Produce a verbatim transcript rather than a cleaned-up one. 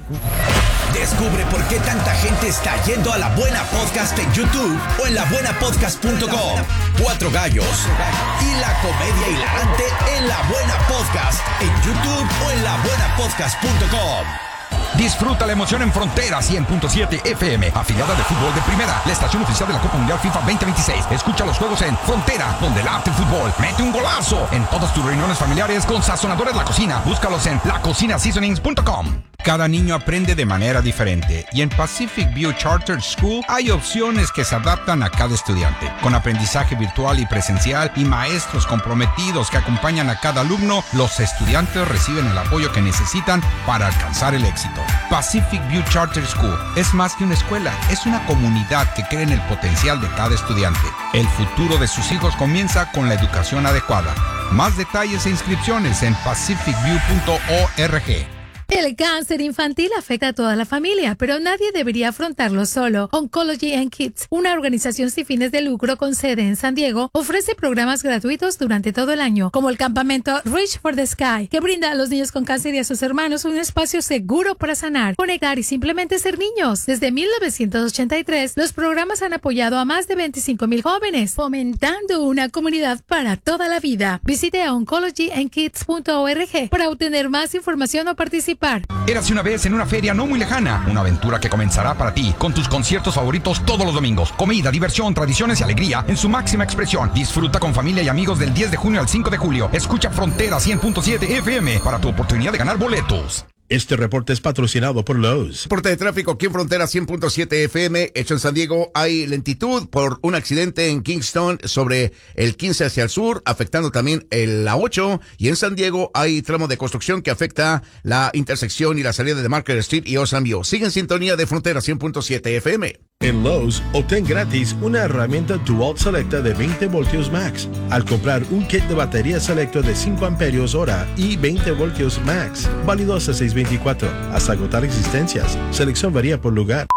Descubre por qué tanta gente está yendo a La Buena Podcast en YouTube o en la buena podcast punto com. Cuatro gallos y la comedia hilarante en La Buena Podcast en YouTube o en la buena podcast punto com. Disfruta la emoción en Frontera cien punto siete F M, afiliada de fútbol de primera, la estación oficial de la Copa Mundial FIFA veinte veintiséis. Escucha los juegos en Frontera, donde el arte del fútbol mete un golazo. En todas tus reuniones familiares con Sazonadores La Cocina, búscalos en la cocina seasonings punto com. Cada niño aprende de manera diferente y en Pacific View Charter School hay opciones que se adaptan a cada estudiante. Con aprendizaje virtual y presencial y maestros comprometidos que acompañan a cada alumno, los estudiantes reciben el apoyo que necesitan para alcanzar el éxito. Pacific View Charter School es más que una escuela, es una comunidad que cree en el potencial de cada estudiante. El futuro de sus hijos comienza con la educación adecuada. Más detalles e inscripciones en pacific view punto org. El cáncer infantil afecta a toda la familia, pero nadie debería afrontarlo solo. Oncology and Kids, una organización sin fines de lucro con sede en San Diego, ofrece programas gratuitos durante todo el año, como el campamento Reach for the Sky, que brinda a los niños con cáncer y a sus hermanos un espacio seguro para sanar, conectar y simplemente ser niños. Desde mil novecientos ochenta y tres, los programas han apoyado a más de veinticinco mil jóvenes, fomentando una comunidad para toda la vida. Visite a oncology and kids punto org para obtener más información o participar. Érase una vez en una feria no muy lejana, una aventura que comenzará para ti, con tus conciertos favoritos todos los domingos. Comida, diversión, tradiciones y alegría en su máxima expresión. Disfruta con familia y amigos del diez de junio al cinco de julio. Escucha Frontera cien punto siete F M para tu oportunidad de ganar boletos. Este reporte es patrocinado por Lowe's. Reporte de tráfico aquí en Frontera cien punto siete F M, hecho en San Diego. Hay lentitud por un accidente en Kingston sobre el quince hacia el sur, afectando también el, la ocho. Y en San Diego hay tramo de construcción que afecta la intersección y la salida de Market Street y Ocean View. Sigue en sintonía de Frontera cien punto siete F M. En Lowe's, obtén gratis una herramienta Dual Selecta de veinte voltios max al comprar un kit de batería Selecta de cinco amperios hora y veinte voltios max, válido hasta seis veinticuatro, hasta agotar existencias. Selección varía por lugar.